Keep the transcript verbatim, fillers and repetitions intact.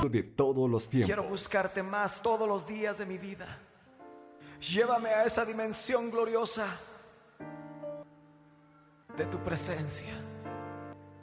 de todos los tiempos. Quiero buscarte más todos los días de mi vida. Llévame a esa dimensión gloriosa de tu presencia.